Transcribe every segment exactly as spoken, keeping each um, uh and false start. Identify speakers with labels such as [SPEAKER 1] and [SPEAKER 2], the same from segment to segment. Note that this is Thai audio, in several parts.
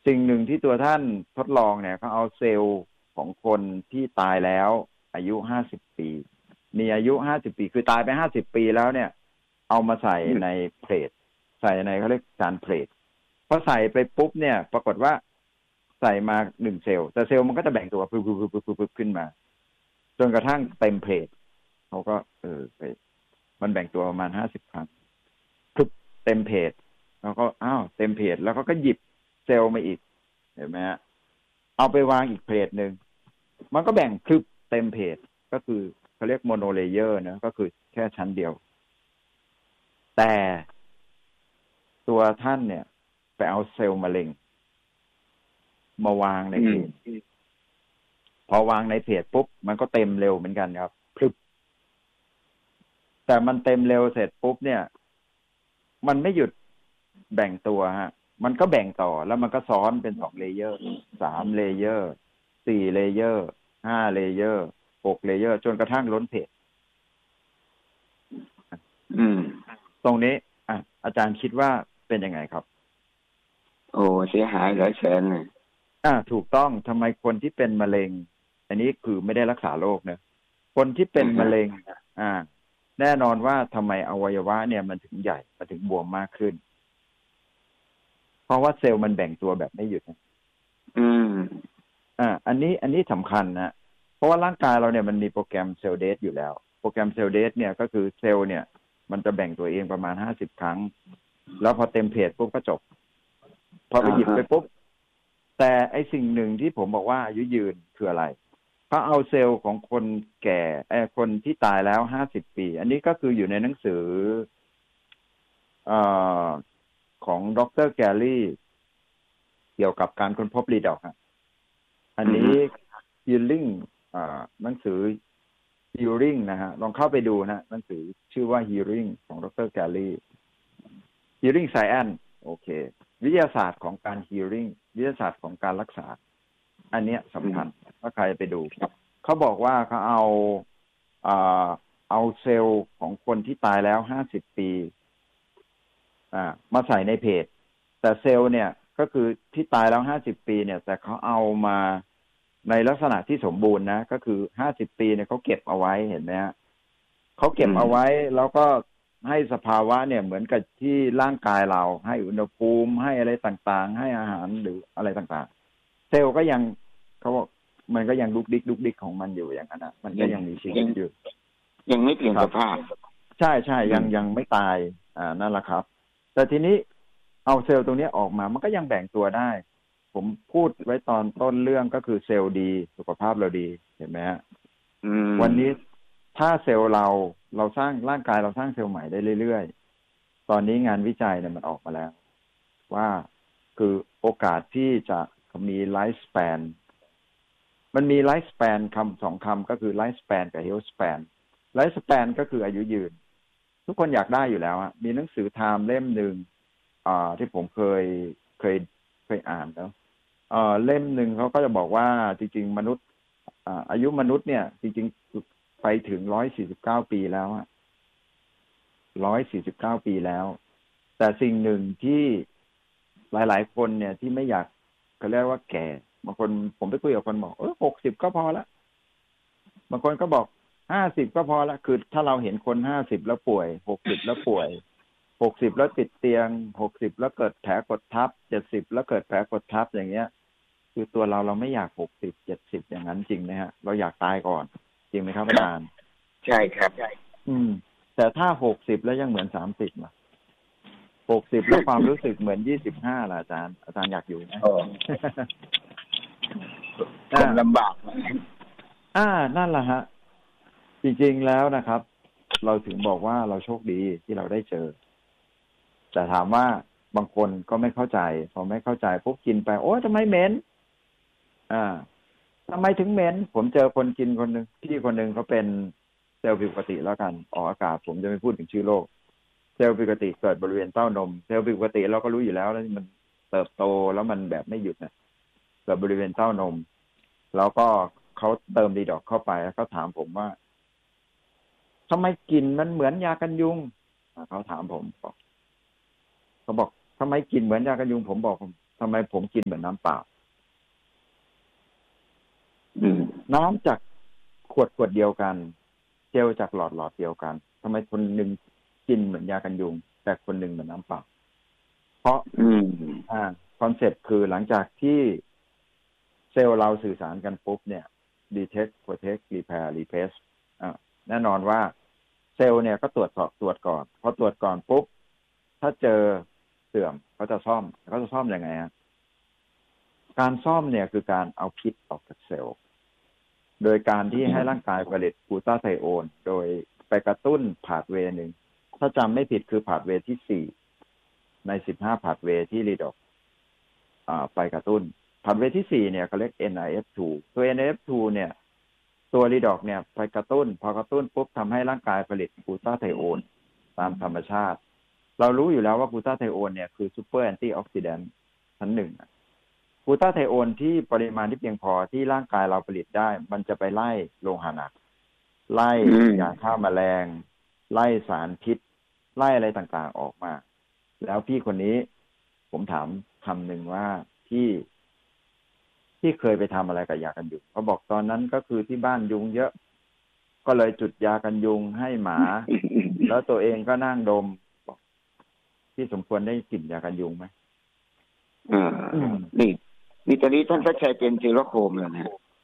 [SPEAKER 1] สิ่งหนึ่งที่ตัวท่านทดลองเนี่ยเขาเอาเซลล์ของคนที่ตายแล้วอายุห้าสิบปีมีอายุห้าสิบปีคือตายไปห้าสิบปีแล้วเนี่ยเอามาใส่ในเพลทใส่ในเขาเรียกจานเพลทพอใส่ไปปุ๊บเนี่ยปรากฏว่าใส่มาหนึ่งเซลล์แต่เซลล์มันก็จะแบ่งตัวปึ๊บปึ๊บปึ๊บปึ๊บปึ๊บขึ้นมาจนกระทั่งเต็มเพลทเขาก็เออไปมันแบ่งตัวประมาณห้าสิบครั้งปึ๊บเต็มเพลทแล้วก็อ้าวเต็มเพลทแล้วก็ก็หยิบเซลล์มาอีกเห็นไหมฮะเอาไปวางอีกเพลทหนึ่งมันก็แบ่งคลึบเต็มเพลทก็คือเขาเรียกโมโนเลเยอร์นะก็คือแค่ชั้นเดียวแต่ตัวท่านเนี่ยไปเอาเซลล์มะเร็งมาวางในเพจพอวางในเพจปุ๊บมันก็เต็มเร็วเหมือนกันครับพลึบแต่มันเต็มเร็วเสร็จปุ๊บเนี่ยมันไม่หยุดแบ่งตัวฮะมันก็แบ่งต่อแล้วมันก็ซ้อนเป็นสองเลเยอร์สามเลเยอร์สี่เลเยอร์ห้าเลเยอร์หกเลเยอร์จนกระทั่งล้นเพจ
[SPEAKER 2] อืม
[SPEAKER 1] ตรงนี้อ่ะอาจารย์คิดว่าเป็นยังไงครับ
[SPEAKER 2] โอ้เสียหายหลายแสนเลย
[SPEAKER 1] อ่าถูกต้องทำไมคนที่เป็นมะเร็งอันนี้คือไม่ได้รักษาโรคนะคนที่เป็นมะเร็งอ่าแน่นอนว่าทำไมอวัยวะเนี่ยมันถึงใหญ่มันถึงบวมมากขึ้นเพราะว่าเซลล์มันแบ่งตัวแบบไม่หยุดนะ
[SPEAKER 2] อืม
[SPEAKER 1] อ่าอันนี้อันนี้สำคัญนะเพราะว่าร่างกายเราเนี่ยมันมีโปรแกรมเซลล์เดทอยู่แล้วโปรแกรมเซลล์เดทเนี่ยก็คือเซลล์เนี่ยมันจะแบ่งตัวเองประมาณห้าสิบครั้งแล้วพอเต็มเพจปุ๊บก็จบพอไปหยิบไปปุ๊บแต่ไอสิ่งหนึ่งที่ผมบอกว่าอายุยืนคืออะไรเขาเอาเซลล์ของคนแก่ไอคนที่ตายแล้วห้าสิบปีอันนี้ก็คืออยู่ในหนังสือเอ่อของดร.แกลลี่เกี่ยวกับการค้นพบรีดอกซ์อันนี้ healing อ่าหนังสือ healing นะฮะลองเข้าไปดูนะหนังสือชื่อว่า healing ของดร.แกลลี่ healing science โอเควิทยาศาสตร์ของการ healing วิทยาศาสตร์ของการรักษาอันเนี้ยสำคัญถ้าใครไปดูเขาบอกว่าเขาเอาอ่าเอาเซลล์ของคนที่ตายแล้วห้าสิบปีอ่ามาใส่ในเพจแต่เซลล์เนี่ยก็คือที่ตายแล้วห้าสิบปีเนี่ยแต่เขาเอามาในลักษณะที่สมบูรณ์นะก็คือห้าสิบปีเนี่ยเขาเก็บเอาไว้เห็นไหมฮะเขาเก็บเอาไว้แล้วก็ให้สภาวะเนี่ยเหมือนกับที่ร่างกายเราให้อุณหภูมิให้อะไรต่างๆให้อาหารหรืออะไรต่างๆเซลล์ก็ยังเขาบอกมันก็ยังลุกดิกลุกดิกของมันอยู่อย่างนั้นนะมันก็ยังมีชีวิตอยู่
[SPEAKER 2] ยังไม่เปลี่ยนสภาพ
[SPEAKER 1] ใช่ใช่ยังยังไม่ตายอ่านั่นแหละครับแต่ทีนี้เอาเซลล์ตรงนี้ออกมามันก็ยังแบ่งตัวได้ผมพูดไว้ตอนต้นเรื่องก็คือเซลล์ดีสุขภาพเราดีเห็นไหมฮะวันนี้ถ้าเซลล์เราเราสร้างร่างกายเราสร้างเซลล์ใหม่ได้เรื่อยๆตอนนี้งานวิจัยเนี่ยมันออกมาแล้วว่าคือโอกาสที่จะมีไลฟ์สเปนมันมีไลฟ์สเปนคำสองคำก็คือไลฟ์สเปนกับเฮลท์สเปนไลฟ์สเปนก็คืออายุยืนทุกคนอยากได้อยู่แล้วอะมีหนังสือไทม์เล่มหนึ่งอ่าที่ผมเคยเคยเคยอ่านแล้วเอ่อเล่มหนึ่งเขาก็จะบอกว่าจริงๆมนุษย์อ่าอายุมนุษย์เนี่ยจริงๆไปถึงร้อยสี่สิบเก้าปีแล้วอะร้อยสี่สิบเก้าปีแล้วแต่สิ่งหนึ่งที่หลายๆคนเนี่ยที่ไม่อยากเขาเรียกว่าแก่บางคนผมไปคุยกับคนบอกเออหกสิบก็พอละบางคนก็บอกห้าสิบก็พอละคือถ้าเราเห็นคนห้าสิบแล้วป่วยหกสิบแล้วป่วยหกสิบแล้วติดเตียงหกสิบแล้วเกิดแผลกดทับเจ็ดสิบแล้วเกิดแผลกดทับอย่างเงี้ยคือตัวเราเราไม่อยากหกสิบเจ็ดสิบอย่างนั้นจริงนะฮะเราอยากตายก่อนจริงไหมครับอาจารย์
[SPEAKER 2] ใช่ครับใช่
[SPEAKER 1] อืมแต่ถ้าหกสิบแล้วยังเหมือนสามสิบล่ะหกสิบแล้วความรู้สึกเหมือนยี่สิบห้าล่ะอาจารย์อาจารย์อยากอยู่ไหม
[SPEAKER 2] คงลำบาก
[SPEAKER 1] อ่านั่นแหละฮะจริงๆแล้วนะครับเราถึงบอกว่าเราโชคดีที่เราได้เจอแต่ถามว่าบางคนก็ไม่เข้าใจพอไม่เข้าใจปุ๊บกินไปโอ้ทำไมเหม็นอ่าทำไมถึงเหม็นผมเจอคนกินคนหนึ่งพี่คนหนึ่งเขาเป็นเซลล์ผิดปกติแล้วกันออกอากาศผมจะไม่พูดถึงชื่อโรคเซลล์ผิดปกติเกิดบริเวณเต้านมเซลล์ผิดปกติเราก็รู้อยู่แล้วแล้วมันเติบโตแล้วมันแบบไม่หยุดนะเกิดบริเวณเต้านมแล้วก็เขาเติมดีดอกเข้าไปแล้วเขาถามผมว่าทำไมกลิ่นมันเหมือนยากันยุงเขาถามผมบอกเขาบอกทำไมกลิ่นเหมือนยากันยุงผมบอกผมทำไมผมกินเหมือนน้ำเปล่า
[SPEAKER 2] อืม
[SPEAKER 1] น้ำจากขวดขวดเดียวกันเจลจากหลอดหลอดเดียวกันทำไมคนหนึ่งกินเหมือนยากันยุงแต่คนหนึ่งเหมือนน้ำเปล่าเพราะ
[SPEAKER 2] อืม
[SPEAKER 1] อ่าคอนเซ็ปต์คือหลังจากที่เซลล์เราสื่อสารกันปุ๊บเนี่ย detect protect repair replace อ่าแน่นอนว่าเซลล์เนี่ยก็ตรวจสอบตรวจก่อนพอตรวจก่อนปุ๊บถ้าเจอเสื่อมเขาจะซ่อมเขาจะซ่อมยังไงฮะการซ่อมเนี่ยคือการเอาพิษออกจากเซลล์โดยการที่ให้ร่างกายผลิตกลูตาไทโอนโดยไปกระตุ้นพาธเวย์หนึ่งถ้าจำไม่ผิดคือพาธเวย์ที่สี่ในสิบห้าพาธเวย์ที่รีดอกอ่าไปกระตุ้นพาธเวย์ที่สี่เนี่ยเขาเรียก เอ็น ไอ เอฟ ทู ตัว เอ็น ไอ เอฟ ทู เนี่ยตัวรีดอกเนี่ยไปกระตุ้นพอกระตุ้นปุ๊บทำให้ร่างกายผลิตกลูตาไทโอนตามธรรมชาติเรารู้อยู่แล้วว่ากลูตาไทโอนเนี่ยคือซูเปอร์แอนตี้ออกซิแดนต์ชั้นหนึ่งกลูตาไทโอนที่ปริมาณที่เพียงพอที่ร่างกายเราผลิตได้มันจะไปไล่โลหะหนักไล่ยาฆ่าแมลงไล่สารพิษไล่อะไรต่างๆออกมาแล้วพี่คนนี้ผมถามคำหนึ่งว่าที่ที่เคยไปทำอะไรกับยากันยุงเขาบอกตอนนั้นก็คือที่บ้านยุงเยอะก็เลยจุดยากันยุงให้หมา แล้วตัวเองก็นั่งดมบอกพี่สมควรได้กลิ่นยากันยุงไหม
[SPEAKER 2] อ่านี่นี่ตอนนี้ท่านก็ใช้เป็นซีโรโคมแล้ว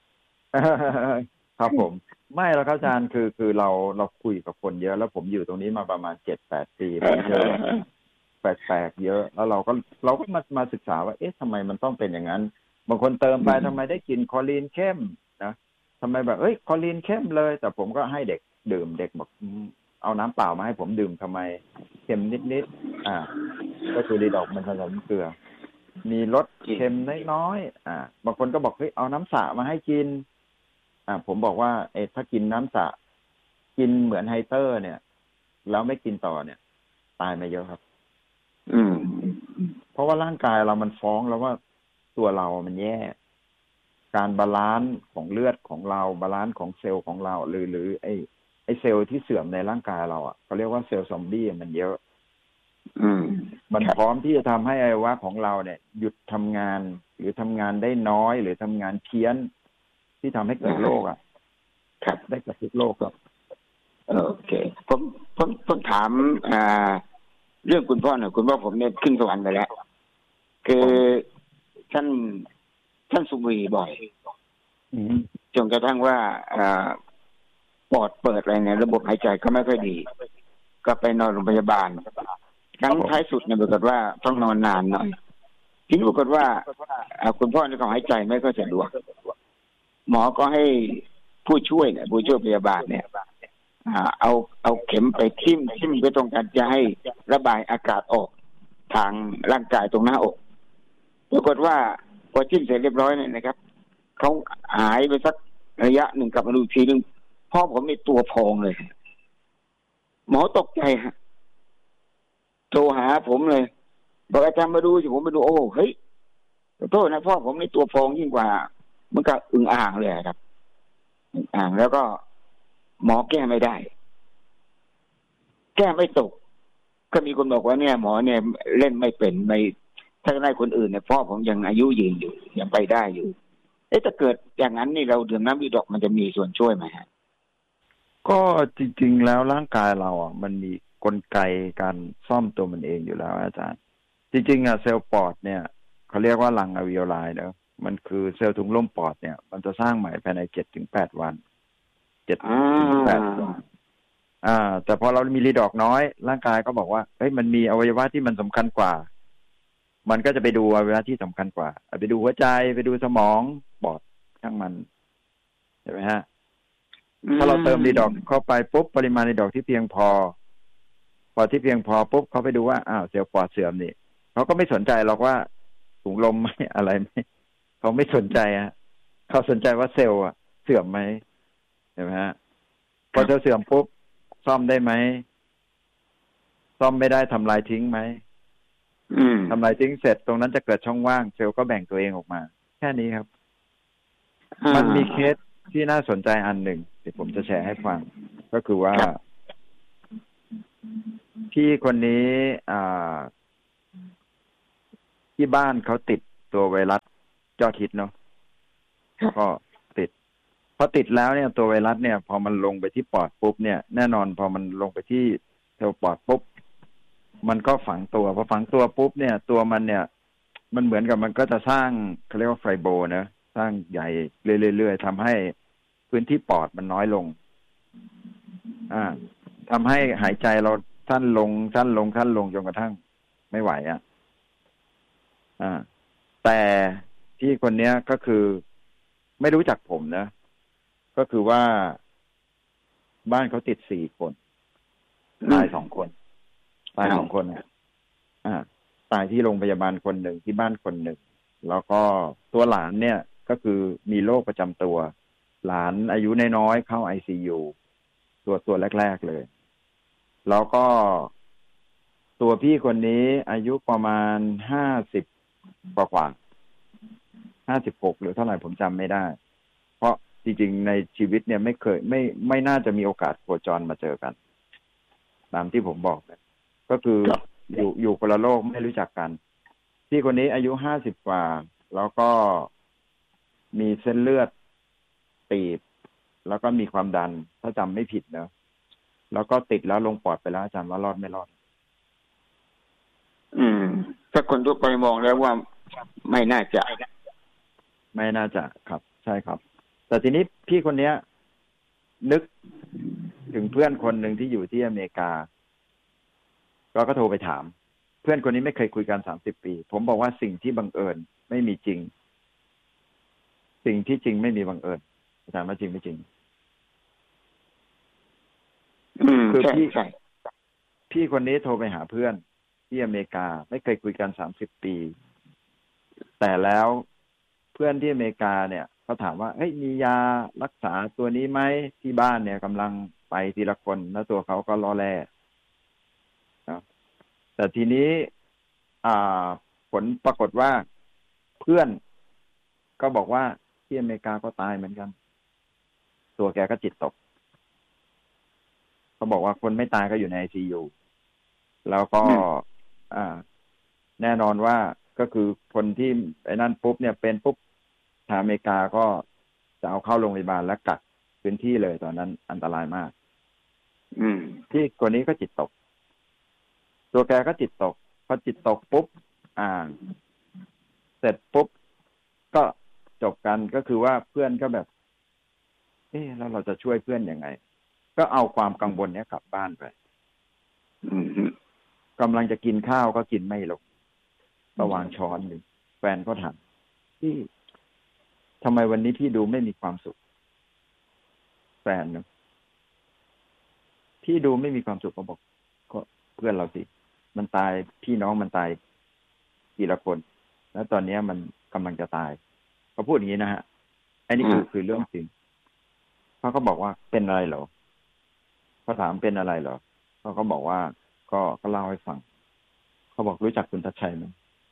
[SPEAKER 2] นะครับ
[SPEAKER 1] ผมไม่แล้วครับอาจารย์คือคือเราเราคุยกับคนเยอะแล้วผมอยู่ตรงนี้มาประมาณเจ็ดแปดปีผมเจอแปลกๆเยอะแล้วเราก็เราก็มามาศึกษาว่าเอ๊ะทำไมมันต้องเป็นอย่างนั้นบางคนเติมไปทำไมได้กลิ่นคอลีนเข้มนะทำไมแบบเอ้ยคอลีนเข้มเลยแต่ผมก็ให้เด็กดื่มเด็กบอกเอาน้ำเปล่ามาให้ผมดื่มทำไมเค็มนิดๆอ่าก็คือดีดอกมันผสมเกลือมีรสเค็มน้อยๆอ่าบางคนก็บอกเฮ้ยเอาน้ำสระมาให้กินอ่าผมบอกว่าเอ๊ะถ้ากินน้ำสระกินเหมือนไฮเตอร์เนี่ยแล้วไม่กินต่อเนี่ยตายมาเยอะครับ
[SPEAKER 2] อืม
[SPEAKER 1] เพราะว่าร่างกายเรามันฟ้องแล้วว่าตัวเรามันแย่การบาลานซ์ของเลือดของเราบาลานซ์ของเซลล์ของเราหรือหรือไอไอเซลล์ที่เสื่อมในร่างกายเราอ่ะเขาเรียกว่าเซลล์ซอมบี้มันเยอะ
[SPEAKER 2] อืม
[SPEAKER 1] มันพร้อมที่จะทำให้อวัยวะของเราเนี่ยหยุดทำงานหรือทำงานได้น้อยหรือทำงานเพี้ยนที่ทำให้เกิดโรคอ่ะ
[SPEAKER 2] ครับ
[SPEAKER 1] ได้กับทุกโรคครับ
[SPEAKER 2] โอเคผมผมผมถามอ่าเรื่องคุณพ่อหน่อยคุณพ่อผมเนี่ยขึ้นสวรรค์ไปแล้วคือท่านท่านสูบบุหรี่บ่อยจนกระทั่งว่าอ่าปอดเปิดอะไรเนี่ยระบบหายใจก็ไม่ค่อยดีก็ไปนอนโรงพยาบาลครั้งท้ายสุดเนี่ยปรากฏว่าต้องนอนนานหน่อยทีนี้ปรากฏว่าคุณพ่อเนี่ยเขาหายใจไม่ค่อยสะดวกหมอก็ให้ผู้ช่วยเนี่ยผู้ช่วยพยาบาลเนี่ยเอาเอาเข็มไปทิ่มทิ่มไปตรงกันจะให้ระบายอากาศออกทางร่างกายตรงหน้าอกปรากฏว่าพอทิ่มเสร็จเรียบร้อยเนี่ยนะครับเขาหายไปสักระยะหนึ่งกลับมาดูทีนึงพ่อผมในตัวพองเลยหมอตกใจฮะโทรหาผมเลยบอกอาจารย์มาดูสิผมมาดูโอ้เฮ้ยขอโทษนะพ่อผมในตัวพองยิ่งกว่ามันก็อึ่งอ่างเลยครับอึ่งอ่างแล้วก็หมอแก้ไม่ได้แก้ไม่ตกก็มีคนบอกว่าเนี่ยหมอเนี่ยเล่นไม่เป็นไม่ถ้าได้คนอื่นเนี่ยพ่อผมยังอายุยืนอยู่ยังไปได้อยู่เอ๊ะถ้าเกิดอย่างนั้นนี่เราดื่มน้ำดีดอกมันจะมีส่วนช่วยไหมฮะ
[SPEAKER 1] ก็จริงๆแล้วร่างกายเราอ่ะมันมีกลไกการซ่อมตัวมันเองอยู่แล้วอาจารย์จริงๆอ่ะเซลล์ปอดเนี่ยเขาเรียกว่าหลั่งอะวิโอไลน์เนอะมันคือเซลล์ถุงลมปอดเนี่ยมันจะสร้างใหม่ภายในเจ็ดถึงแปดวันเจ็ดถึงแปดวันอ่าแต่พอเรามีรีดอกน้อยร่างกายก็บอกว่าเฮ้ยมันมีอวัยวะที่มันสำคัญกว่ามันก็จะไปดูอวัยวะที่สำคัญกว่าไปดูหัวใจไปดูสมองปอดช่างมันเห็นไหมฮะถ้าเราเติมรีดอกเข้าไปปุ๊บปริมาณรีดอกที่เพียงพอพอที่เพียงพอปุ๊บเขาไปดูว่าอ้าวเซลล์ปอดเสื่อมนี่เขาก็ไม่สนใจหรอกว่าถุงลมไหมอะไรไหมเขาไม่สนใจอ่ะเขาสนใจว่าเซลล์อ่ะเสื่อมไหมเห็นไหมฮะพอเซลล์เสื่อมปุ๊บซ่อมได้ไหมซ่อมไม่ได้ทำลายทิ้งไหมทำลายทิ้งเสร็จตรงนั้นจะเกิดช่องว่างเซลล์ก็แบ่งตัวเองออกมาแค่นี้ครับมันมีเคสที่น่าสนใจอันหนึ่งที่ผมจะแชร์ให้ฟังก็คือว่าพี่คนนี้อ่าที่บ้านเขาติดตัวไวรัสยอดฮิตเนาะก็ติดพอติดแล้วเนี่ยตัวไวรัสเนี่ยพอมันลงไปที่ปอดปุ๊บเนี่ยแน่นอนพอมันลงไปที่เซลล์ปอดปุ๊บมันก็ฝังตัวพอฝังตัวปุ๊บเนี่ยตัวมันเนี่ยมันเหมือนกับมันก็จะสร้างเขาเรียกว่าไฟโบนะสร้างใหญ่เรื่อยๆทำให้พื้นที่ปอดมันน้อยลงอ่าทำให้หายใจเราสั้นลงสั้นลงสั้นลงจนกระทั่งไม่ไหวอ่ะอ่าแต่ที่คนเนี้ยก็คือไม่รู้จักผมนะก็คือว่าบ้านเขาติดสี่คนตายสองคนตายสองคนอ่ะอ่าตายที่โรงพยาบาลคนหนึ่งที่บ้านคนหนึ่งแล้วก็ตัวหลานเนี่ยก็คือมีโรคประจำตัวหลานอายุน้อยๆเข้า ไอ ซี ยู ตัวตัวแรกๆเลยแล้วก็ตัวพี่คนนี้อายุประมาณห้าสิบกว่าห้าสิบหกหรือเท่าไหร่ผมจำไม่ได้เพราะจริงๆในชีวิตเนี่ยไม่เคยไม่ไม่น่าจะมีโอกาสโคจรมาเจอกันตามที่ผมบอกก็คืออยู่อยู่คนละโลกไม่รู้จักกันพี่คนนี้อายุห้าสิบกว่าแล้วก็มีเส้นเลือดตีบแล้วก็มีความดันถ้าจำไม่ผิดนะแล้วก็ติดแล้วลงปอดไปแล้วอาจารย์ว่ารอดไม่รอด
[SPEAKER 2] อืมถ้าคนทั่วไปมองแล้วว่าไม่น่าจะ
[SPEAKER 1] ไม่น่าจะครับใช่ครับแต่ทีนี้พี่คนเนี้ยนึกถึงเพื่อนคนหนึ่งที่อยู่ที่อเมริกาเราก็โทรไปถามเพื่อนคนนี้ไม่เคยคุยกันสามสิบปีผมบอกว่าสิ่งที่บังเอิญไม่มีจริงสิ่งที่จริงไม่มีบังเอิญอาจารย์ว่าจริงไม่จริง
[SPEAKER 2] คือพี่
[SPEAKER 1] พี่คนนี้โทรไปหาเพื่อนที่อเมริกาไม่เคยคุยกันสามสิบปีแต่แล้วเพื่อนที่อเมริกาเนี่ยเขาถามว่าเฮ้ยมียารักษาตัวนี้ไหมที่บ้านเนี่ยกำลังไปทีละคนแล้วตัวเขาก็รอแลนะแต่ทีนี้อ่าผลปรากฏว่าเพื่อนก็บอกว่าที่อเมริกาก็ตายเหมือนกันตัวแกก็จิตตกเขาบอกว่าคนไม่ตายก็อยู่ใน ไอ ซี ยู แล้วก็อ่าแน่นอนว่าก็คือคนที่ไอ้นั่นปุ๊บเนี่ยเป็นปุ๊บทางอเมริกาก็จะเอาเข้าโรงพยาบาลและกักพื้นที่เลยตอนนั้นอันตรายมาก
[SPEAKER 2] อืม
[SPEAKER 1] ที่คนนี้ก็จิตตกตัวแกก็จิตตกพอจิตตกปุ๊บอ่าเสร็จปุ๊บก็จบกันก็คือว่าเพื่อนก็แบบเอ๊ะแล้วเราจะช่วยเพื่อนยังไงก็เอาความกังวลเนี้ยกลับบ้านไปกำลังจะกินข้าวก็กินไม่ลงก็วางช้อนอยู่แฟนก็ถามพี่ทำไมวันนี้พี่ดูไม่มีความสุขแฟนเนาะพี่ดูไม่มีความสุขก็บอกก็เพื่อนเราสิมันตายพี่น้องมันตายกี่ละคนแล้วตอนนี้มันกำลังจะตายเขาพูดอย่างนี้นะฮะอันนี้คือคือเรื่องจริงเขาก็บอกว่าเป็นอะไรเหรอเขาถามเป็นอะไรเหรอเขาก็บอกว่าก็ก็เล่าให้ฟังเขาบอกรู้จักคุณทัชชัยไหม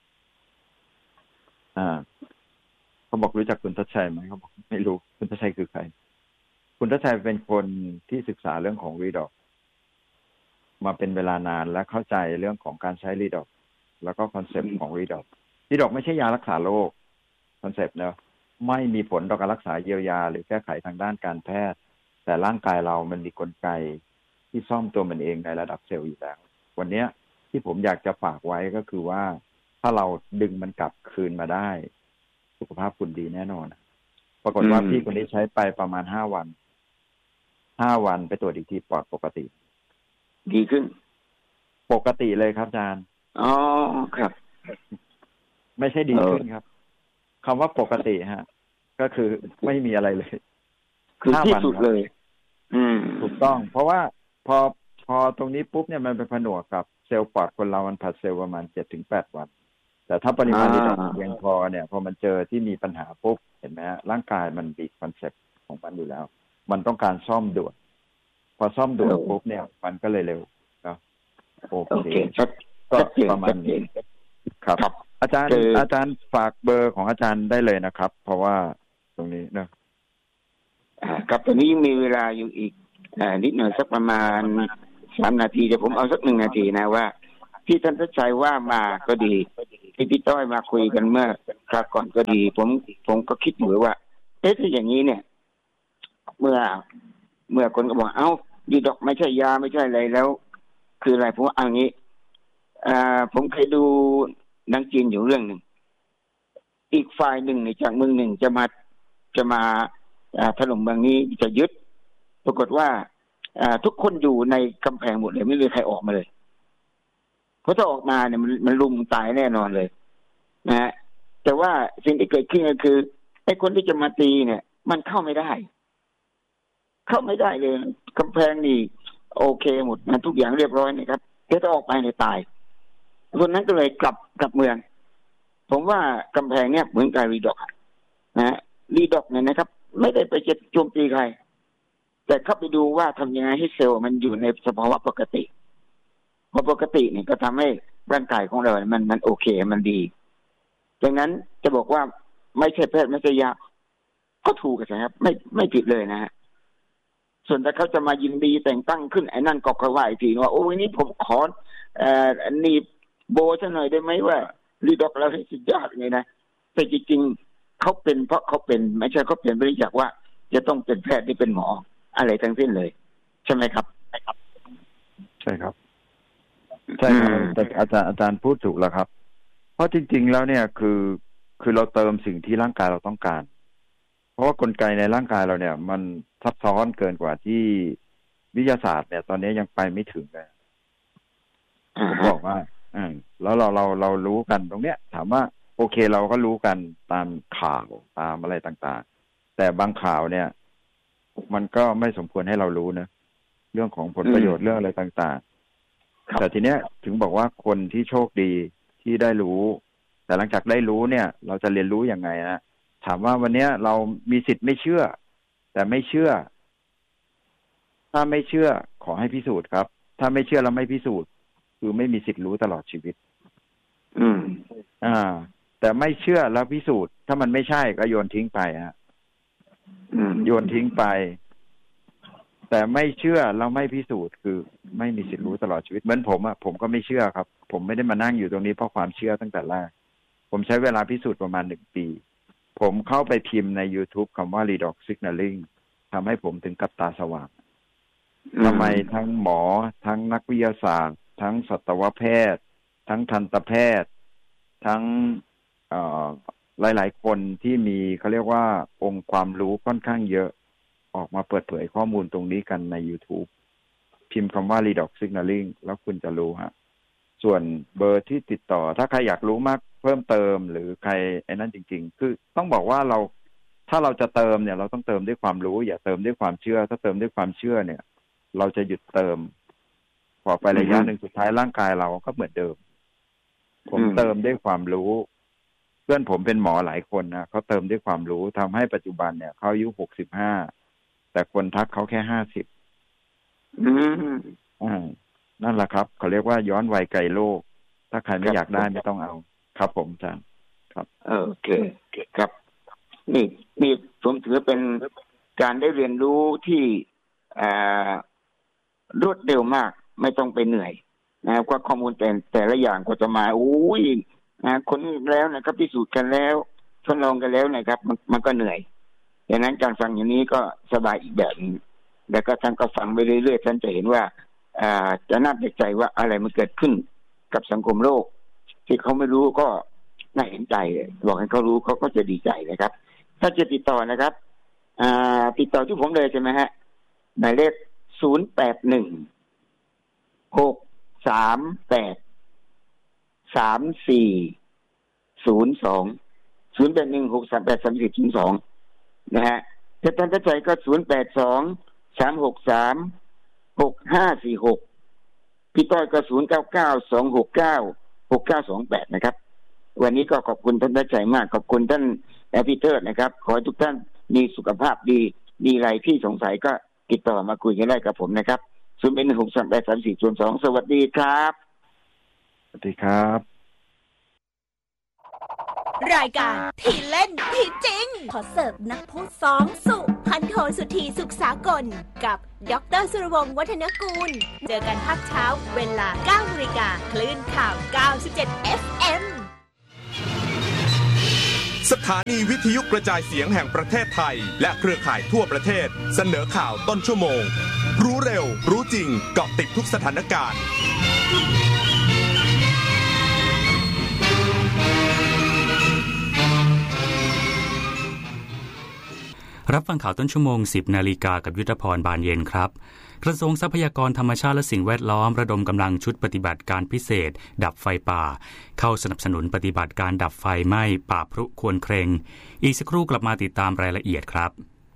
[SPEAKER 1] อ่าเขาบอกรู้จักคุณทัชชัยไหมเขาบอกไม่รู้คุณทัชชัยคือใครคุณทัชชัยเป็นคนที่ศึกษาเรื่องของรีดอกมาเป็นเวลานานและเข้าใจเรื่องของการใช้รีดอกแล้วก็คอนเซปต์ของรีดอกรีดอกไม่ใช่ยารักษาโรคคอนเซปต์เนอะไม่มีผลต่อการรักษาเยียวยาหรือแก้ไขทางด้านการแพทย์แต่ร่างกายเรามันมีกลไกที่ซ่อมตัวมันเองในระดับเซลล์อยู่แล้ววันนี้ที่ผมอยากจะฝากไว้ก็คือว่าถ้าเราดึงมันกลับคืนมาได้สุขภาพคุณดีแน่นอนปรากฏว่าพี่คนนี้ใช้ไปประมาณห้าวันห้าวันไปตรวจอีกทีปลอดปกติ
[SPEAKER 2] ดีขึ้น
[SPEAKER 1] ปกติเลยครับอาจารย์
[SPEAKER 2] อ๋อครับ
[SPEAKER 1] ไม่ใช่ดีขึ้นครับคำว่าปกติฮะก็คือไม่มีอะไรเลย
[SPEAKER 2] คือที่สุดเลยอืม
[SPEAKER 1] ถูกต้องเพราะว่าพอพอตรงนี้ปุ๊บเนี่ยมันเป็นผนวกกับเซลล์ปอดคนเรามันผัดเซลล์ประมาณเจ็ดถึงแปดวันแต่ถ้าปริมาณที่เพียงพอเนี่ยพอมันเจอที่มีปัญหาปุ๊บเห็นไหมฮะร่างกายมันมีคอนเซ็ปต์ของมันอยู่แล้วมันต้องการซ่อมด่วนพอซ่อมด่วนปุ๊บเนี่ยมันก็เลยเร็วนะโอเคก็ประมาณนี้ครับอาจารย์อาจารย์ฝากเบอร์ของอาจารย์ได้เลยนะครับเพราะว่าตรงนี้นะ
[SPEAKER 2] ครับตอนนี้มีเวลาอยู่อีกนิดหน่อยสักประมาณสามนาทีเดี๋ยวผมเอาสักหนึ่งนาทีนะว่าที่ท่านทัชชัยว่ามาก็ดีที่พี่ต้อยมาคุยกันเมื่อคราวก่อนก็ดี ผมผมก็คิดอยู่ว่าเอ๊ะถ้าอย่างนี้เนี่ย เมื่อเมื่อคนก็บอกเอ้าดีดอกไม่ใช่ยาไม่ใช่อะไรแล้ว คืออะไรผมว่าอันนี้อ่าผมเคยดูหนังจีนอยู่เรื่องหนึ่งอีกฝ่ายหนึ่งในจากเมืองหนึ่งจะมาจะมาถล่มเมืองนี้จะยึดปรากฏว่าทุกคนอยู่ในกำแพงหมดเลยไม่มีใครออกมาเลยเพราะถ้าออกมาเนี่ยมันมันลุมตายแน่นอนเลยนะฮะแต่ว่าสิ่งที่เกิดขึ้นก็คือไอ้คนที่จะมาตีเนี่ยมันเข้าไม่ได้เข้าไม่ได้เลยกำแพงนี่โอเคหมดนะทุกอย่างเรียบร้อยนะครับแต่ถ้าออกไปเนี่ยตายคนนั้นก็เลยกลับกลับเมืองผมว่ากำแพงเนี่ยเหมือนกับรีดอกนะฮะรีดอกเนี่ยนะครับไม่ได้ไปจะโจมตีใครแต่เข้าไปดูว่าทำยังไงให้เซลล์มันอยู่ในสภาวะปกติพอปกติเนี่ยก็ทำให้ร่างกายของเรามันมันโอเคมันดีดังนั้นจะบอกว่าไม่ใช่แพทย์ไม่ใช่ยาก็ถูกกันนะครับไม่ไม่ผิดเลยนะฮะส่วนถ้าเขาจะมายินดีแต่งตั้งขึ้นไอ้นั่นก็ค่อยว่าอีกทีว่าโอ้ยนี่ผมขอเอ่ออันนี้โบซะหน่อยได้ไหมว่ารีดอกเราให้สุดยอดไงนะแต่จริงๆเขาเป็นเพราะเขาเป็นไม่ใช่เขาเป็นบริจาคว่าจะต้องเป็นแพทย์ที่เป็นหมออะไรทั้งสิ้นเลยใช่ไหมครับใช่ครับ
[SPEAKER 1] ใช่ครับใช่ครับแต่อาจารย์อาจารย์พูดถูกแล้วครับเพราะจริงๆแล้วเนี่ยคือคือเราเติมสิ่งที่ร่างกายเราต้องการเพราะว่ากลไกในร่างกายเราเนี่ยมันซับซ้อนเกินกว่าที่วิทยาศาสตร์เนี่ยตอนนี้ยังไปไม่ถึงเลยผมบอกว่าอืมแล้วเราเราเรารู้กันตรงเนี้ยถามว่าโอเคเราก็รู้กันตามข่าวตามอะไรต่างๆแต่บางข่าวเนี่ยมันก็ไม่สมควรให้เรารู้นะเรื่องของผลประโยชน์เรื่องอะไรต่างๆแต่ทีเนี้ยถึงบอกว่าคนที่โชคดีที่ได้รู้แต่หลังจากได้รู้เนี่ยเราจะเรียนรู้ยังไงนะถามว่าวันนี้เรามีสิทธิ์ไม่เชื่อแต่ไม่เชื่อถ้าไม่เชื่อขอให้พิสูจน์ครับถ้าไม่เชื่อแล้วไม่พิสูจน์คือไม่มีสิทธิ์รู้ตลอดชีวิต
[SPEAKER 2] อืม
[SPEAKER 1] อ่าแต่ไม่เชื่อแล้วพิสูจน์ถ้ามันไม่ใช่ก็โยนทิ้งไปฮะโยนทิ้งไปแต่ไม่เชื่อแล้วไม่พิสูจน์คือไม่มีสิทธิ์รู้ตลอดชีวิตเหมือนผมอ่ะผมก็ไม่เชื่อครับผมไม่ได้มานั่งอยู่ตรงนี้เพราะความเชื่อตั้งแต่แรกผมใช้เวลาพิสูจน์ประมาณหนึ่งปีผมเข้าไปพิมพ์ใน YouTube คำว่า redox signaling ทำให้ผมถึงกับตาสว่างทำไมทั้งหมอทั้งนักวิทยาศาสตร์ทั้งสัตวแพทย์ทั้งทันตแพทย์ทั้งหลายๆคนที่มีเขาเรียกว่าองค์ความรู้ค่อนข้างเยอะออกมาเปิดเผยข้อมูลตรงนี้กันใน YouTube พิมพ์คำว่า redox signaling แล้วคุณจะรู้ฮะส่วนเบอร์ที่ติดต่อถ้าใครอยากรู้มากเพิ่มเติมหรือใครไอ้นั่นจริงๆคือต้องบอกว่าเราถ้าเราจะเติมเนี่ยเราต้องเติมด้วยความรู้อย่าเติมด้วยความเชื่อถ้าเติมด้วยความเชื่อเนี่ยเราจะหยุดเติมพอไประยะหนึ่งสุดท้ายร่างกายเราก็เหมือนเดิมผมเติมด้วยความรู้เพื่อนผมเป็นหมอหลายคนนะเขาเติมด้วยความรู้ทำให้ปัจจุบันเนี่ยเขาอายุหกสิบห้าแต่คนทักเขาแค่ห้าสิบอ่านั่นแหละครับเขาเรียกว่าย้อนวัยไกลโลกถ้าใครไม่อยากได้ไม่ต้องเอาครับผมอาจารย์ครับ
[SPEAKER 2] โอเคครับนี่นี่ผมถือเป็นการได้เรียนรู้ที่รวดเร็วมากไม่ต้องไปเหนื่อยนะครับว่าข้อมูลแต่แต่ละอย่างก็จะมาอุ้ยนะคนแล้วนะครับพิสูจน์กันแล้วทดลองกันแล้วนะครับมันมันก็เหนื่อยดังนั้นการฟังอย่างนี้ก็สบายอีกแบบนึงแล้วก็ท่านก็ฟังไปเรื่อยๆท่านจะเห็นว่าอ่าจะน่าแปลกใจว่าอะไรมันเกิดขึ้นกับสังคมโลกที่เขาไม่รู้ก็น่าเห็นใจบอกให้เขารู้เขาก็จะดีใจนะครับถ้าจะติดต่อนะครับอ่าติดต่อที่ผมเลยใช่ไหมฮะหมายเลขศูนย์แปดหนึ่งหกสามแปดสามสี่ศูนย์สองศูนย์แปดหนึ่งหกสามแปดสามสี่ศูนย์สองนะฮะถ้าท่านท่านใจก็ศูนย์แปดสองสามหกสามหกห้าสี่หกพี่ต้อยก็ศูนย์เก้าเก้าสองหกเก้าหกเก้าสองแปดนะครับวันนี้ก็ขอบคุณท่านท่านใจมากขอบคุณท่านแอปพิเตอร์นะครับขอให้ทุกท่านมีสุขภาพดีมีอะไรที่สงสัยก็ติดต่อมาคุยกันได้กับผมนะครับศูนย์เป็นหนึ่งหกสามแปดสามสี่ศูนย์สองสวัสดีครับ
[SPEAKER 1] สวัสดีครับ
[SPEAKER 3] รายการที่เล่นที่จริงขอเสิร์ฟนักพูดสองสุพันโทสุธีสุขสากลกับดร.สุรวงศ์วัฒนกูลเจอกันภาคเช้าเวลา เก้านาฬิกา คลื่นข่าว เก้าสิบเจ็ด เอฟ เอ็ม
[SPEAKER 4] สถานีวิทยุกระจายเสียงแห่งประเทศไทยและเครือข่ายทั่วประเทศเสนอข่าวต้นชั่วโมงรู้เร็วรู้จริงเกาะติดทุกสถานการณ์
[SPEAKER 5] รับฟังข่าวต้นชั่วโมง สิบนาฬิกากับยุทธพรบานเย็นครับกระทรวงทรัพยากรธรรมชาติและสิ่งแวดล้อมระดมกำลังชุดปฏิบัติการพิเศษดับไฟป่าเข้าสนับสนุนปฏิบัติการดับไฟไหม้ป่าพรุควรเครงอีกสักครู่กลับมาติดตามรายละเอียดครับ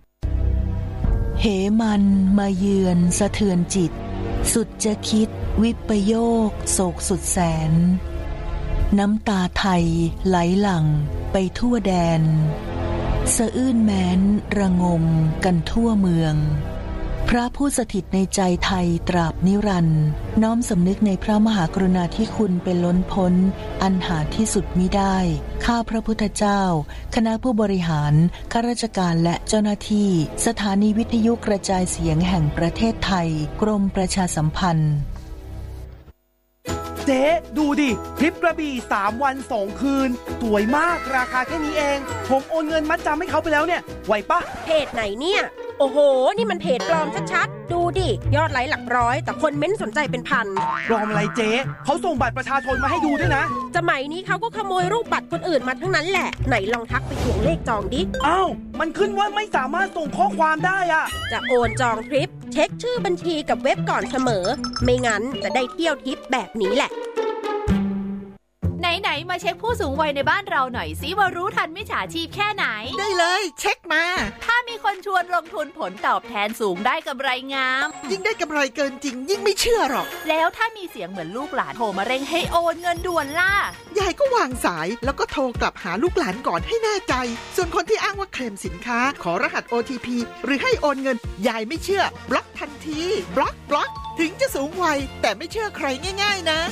[SPEAKER 6] เหมันมาเยือนสะเทือนจิตสุดจะคิดวิปโยคโศกสุดแสนน้ำตาไทยไหลหลั่งไปทั่วแดนสะอื้นแม้นระงมกันทั่วเมืองพระผู้สถิตในใจไทยตราบนิรันดร์น้อมสำนึกในพระมหากรุณาธิคุณเป็นล้นพ้นอันหาที่สุดมิได้ข้าพระพุทธเจ้าคณะผู้บริหารข้าราชการและเจ้าหน้าที่สถานีวิทยุกระจายเสียงแห่งประเทศไทยกรมประชาสัมพันธ์
[SPEAKER 7] เจ๊ดูดิทริปกระบี่สามวันสองคืนสวยมากราคาแค่นี้เองผมโอนเงินมัดจำให้เขาไปแล้วเนี่ยไหวปะ
[SPEAKER 8] เพจไหนเนี่ยโอ้โหนี่มันเพจปลอมชัดๆดูดิยอดไลค์หลักร้อยแต่คนเม้นสนใจเป็นพัน
[SPEAKER 7] ปลอมอะไรเจ๊เขาส่งบัตรประชาชนมาให้ดูด้วยนะ
[SPEAKER 8] สมัยนี้เขาก็ขโมยรูปบัตรคนอื่นมาทั้งนั้นแหละไหนลองทักไปทวงเลขจองดิ
[SPEAKER 7] อ้าวมันขึ้นว่าไม่สามารถส่งข้อความได้อะ
[SPEAKER 8] จะโอนจองทริปเช็คชื่อบัญชีกับเว็บก่อนเสมอไม่งั้นจะได้เที่ยวทริปแบบนี้แหละ
[SPEAKER 9] ไหนๆมาเช็คผู้สูงวัยในบ้านเราหน่อยสิว่ารู้ทันมิจฉาชีพแค่ไหน
[SPEAKER 10] ได้เลยเช็คมา
[SPEAKER 9] ถ้ามีคนชวนลงทุนผลตอบแทนสูงได้กำไรงาม
[SPEAKER 10] ยิ่งได้กำไรเกินจริงยิ่งไม่เชื่อหรอก
[SPEAKER 9] แล้วถ้ามีเสียงเหมือนลูกหลานโทรมาเร่งให้โอนเงินด่วนล่ะ
[SPEAKER 10] ยายก็วางสายแล้วก็โทรกลับหาลูกหลานก่อนให้แน่ใจส่วนคนที่อ้างว่าเคลมสินค้าขอรหัส โอ ที พี หรือให้โอนเงินยายไม่เชื่อบล็อกทันทีบล็อกบล็อกถึงจะสูงวัยแต่ไม่เชื่อใครง่ายๆนะ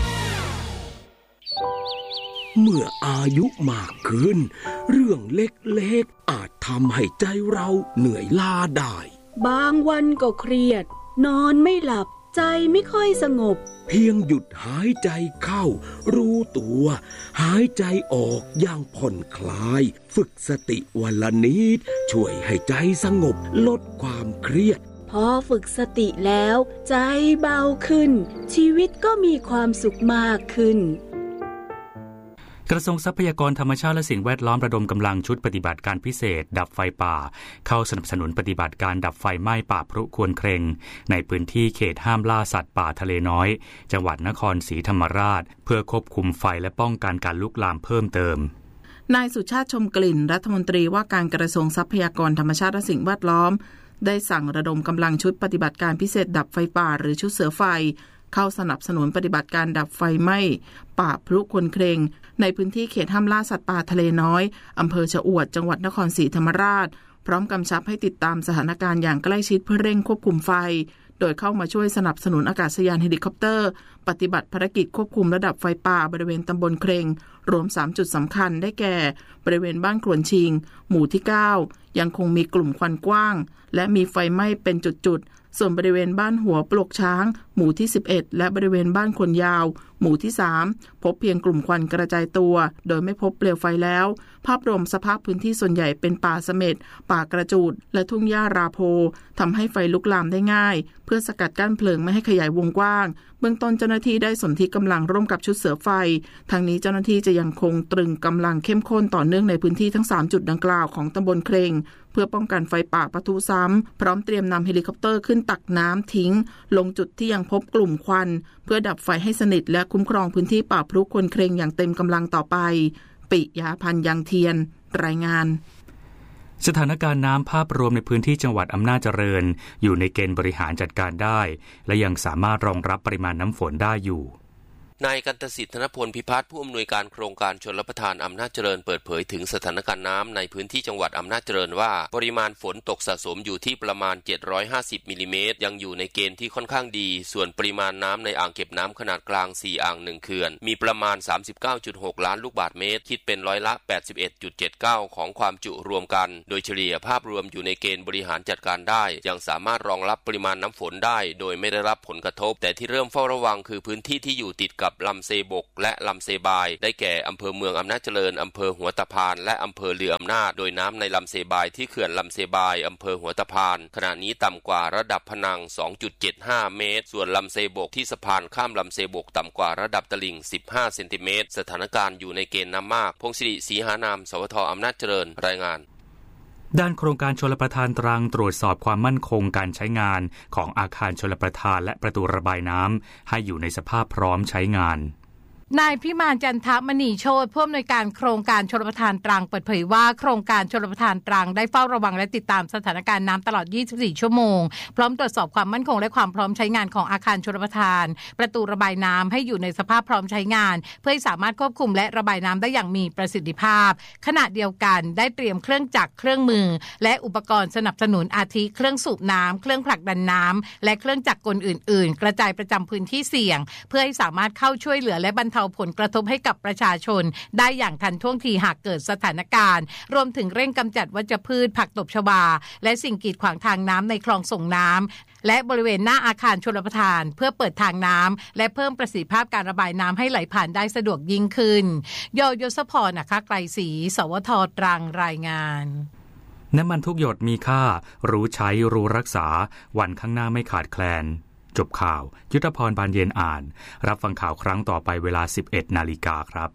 [SPEAKER 11] เมื่ออายุมากขึ้นเรื่องเล็กๆอาจทำให้ใจเราเหนื่อยล้าได้
[SPEAKER 12] บางวันก็เครียดนอนไม่หลับใจไม่ค่อยสงบ
[SPEAKER 11] เพียงหยุดหายใจเข้ารู้ตัวหายใจออกอย่างผ่อนคลายฝึกสติวันละนิดช่วยให้ใจสงบลดความเครียด
[SPEAKER 12] พอฝึกสติแล้วใจเบาขึ้นชีวิตก็มีความสุขมากขึ้น
[SPEAKER 5] กระทรวงทรัพยากรธรรมชาติและสิ่งแวดล้อมระดมกำลังชุดปฏิบัติการพิเศษดับไฟป่าเข้าสนับสนุนปฏิบัติการดับไฟไหม้ป่าพรุควรเครงในพื้นที่เขตห้ามล่าสัตว์ป่าทะเลน้อยจังหวัดนครศรีธรรมราชเพื่อควบคุมไฟและป้องกันการลุกลามเพิ่มเติม
[SPEAKER 13] นายสุชาติชมกลิ่นรัฐมนตรีว่าการกระทรวงทรัพยากรธรรมชาติและสิ่งแวดล้อมได้สั่งระดมกำลังชุดปฏิบัติการพิเศษดับไฟป่าหรือชุดเสือไฟเข้าสนับสนุนปฏิบัติการดับไฟไหม้ป่าพรุควรเครงในพื้นที่เขตห้ามล่าสัตว์ป่าทะเลน้อยอำเภอชะอวดจังหวัดนครศรีธรรมราชพร้อมกำชับให้ติดตามสถานการณ์อย่างใกล้ชิดเพื่อเร่งควบคุมไฟโดยเข้ามาช่วยสนับสนุนอากาศยานเฮลิคอปเตอร์ปฏิบัติภารกิจควบคุมระดับไฟป่าบริเวณตำบลเครงรวมสามจุดสำคัญได้แก่บริเวณบ้านครวนชิงหมู่ที่เก้ายังคงมีกลุ่มควันกว้างและมีไฟไหม้เป็นจุดๆส่วนบริเวณบ้านหัวปลกช้างหมู่ที่สิบเอ็ดและบริเวณบ้านคนยาวหมู่ที่สามพบเพียงกลุ่มควันกระจายตัวโดยไม่พบเปลวไฟแล้วภาพรวมสภาพพื้นที่ส่วนใหญ่เป็นป่าเสม็ดป่ากระจูดและทุ่งหญ้าราโพทำให้ไฟลุกลามได้ง่ายเพื่อสกัดกั้นเพลิงไม่ให้ขยายวงกว้างเบื้องต้นเจ้าหน้าที่ได้สนธิกำลังร่วมกับชุดเสือไฟทางนี้เจ้าหน้าที่จะยังคงตรึงกำลังเข้มข้นต่อเนื่องในพื้นที่ทั้งสามจุดดังกล่าวของตำบลเครงเพื่อป้องกันไฟป่าปะทุซ้ำพร้อมเตรียมนำเฮลิคอปเตอร์ขึ้นตักน้ำทิ้งลงจุดที่ยังพบกลุ่มควันเพื่อดับไฟให้สนิทและคุ้มครองพื้นที่ป่าพรุควรเครงอย่างเต็มกำลังต่อไปปิยาพันธ์ยังเทียนรายงาน
[SPEAKER 5] สถานการณ์น้ำภาพรวมในพื้นที่จังหวัดอำนาจเจริญอยู่ในเกณฑ์บริหารจัดการได้และยังสามารถรองรับปริมาณน้ำฝนได้อยู่
[SPEAKER 14] นายกันตสิทธิ์ธนพลพิพัฒน์ผู้อำนวยการโครงการชลประทานอำนาจเจริญเปิดเผยถึงสถานการณ์น้ำในพื้นที่จังหวัดอำนาจเจริญว่าปริมาณฝนตกสะสมอยู่ที่ประมาณเจ็ดร้อยห้าสิบมิลลิเมตรยังอยู่ในเกณฑ์ที่ค่อนข้างดีส่วนปริมาณน้ำในอ่างเก็บน้ำขนาดกลางสี่อ่างหนึ่งเขื่อนมีประมาณ สามสิบเก้าจุดหก ล้านลูกบาศก์เมตรคิดเป็นร้อยละ แปดสิบเอ็ดจุดเจ็ดเก้า ของความจุรวมกันโดยเฉลี่ยภาพรวมอยู่ในเกณฑ์บริหารจัดการได้ยังสามารถรองรับปริมาณน้ำฝนได้โดยไม่ได้รับผลกระทบแต่ที่เริ่มเฝ้าระวังคือพื้นที่ที่อยู่ติดกับลำเซบกและลำเซบายได้แก่อำเภอเมืองอำนาจเจริญอำเภอหัวตะพานและอำเภอเรืออำนาจโดยน้ำในลำเซบายที่เขื่อนลำเซบายอำเภอหัวตะพานขณะนี้ต่ำกว่าระดับผนัง สองจุดเจ็ดห้า เมตรส่วนลำเซบกที่สะพานข้ามลำเซบกต่ำกว่าระดับตลิ่งสิบห้าเซนติเมตรสถานการณ์อยู่ในเกณฑ์น้ำมากพงศิริศรีหานามสวทอำนาจเจริญรายงาน
[SPEAKER 5] ด้านโครงการชลประทานตรังตรวจสอบความมั่นคงการใช้งานของอาคารชลประทานและประตูระบายน้ำให้อยู่ในสภาพพร้อมใช้งาน
[SPEAKER 15] นายพิมานจันทมณีโชติผู้อำนวยการโครงการชลประทานตรังเปิดเผยว่าโครงการชลประทานตรังได้เฝ้าระวังและติดตามสถานการณ์น้ำตลอดยี่สิบสี่ชั่วโมงพร้อมตรวจสอบความมั่นคงและความพร้อมใช้งานของอาคารชลประทานประตูระบายน้ำให้อยู่ในสภาพพร้อมใช้งานเพื่อให้สามารถควบคุมและระบายน้ำได้อย่างมีประสิทธิภาพขณะเดียวกันได้เตรียมเครื่องจักรเครื่องมือและอุปกรณ์สนับสนุนอาทิเครื่องสูบน้ำเครื่องผลักดันน้ำและเครื่องจักรกลอื่นๆกระจายประจำพื้นที่เสี่ยงเพื่อให้สามารถเข้าช่วยเหลือและบรรเทาผลกระทบให้กับประชาชนได้อย่างทันท่วงทีหากเกิดสถานการณ์รวมถึงเร่งกำจัดวัชพืชผักตบชวาและสิ่งกีดขวางทางน้ำในคลองส่งน้ำและบริเวณหน้าอาคารชลประทานเพื่อเปิดทางน้ำและเพิ่มประสิทธิภาพการระบายน้ำให้ไหลผ่านได้สะดวกยิ่งขึ้นโยโยศพรนะคะไกรศรีสวทตรังรายงาน
[SPEAKER 5] น้ำมันทุกหยดมีค่ารู้ใช้รู้รักษาวันข้างหน้าไม่ขาดแคลนจบข่าวยุทธพรบานเย็นอ่านรับฟังข่าวครั้งต่อไปเวลา สิบเอ็ดนาฬิกาครับ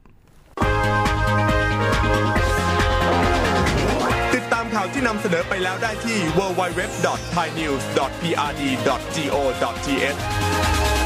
[SPEAKER 4] ติดตามข่าวที่นำเสนอไปแล้วได้ที่ ดับเบิลยู ดับเบิลยู ดับเบิลยู ดอท ไทยนิวส์ ดอท พี อาร์ ดี ดอท โก ดอท ที เอช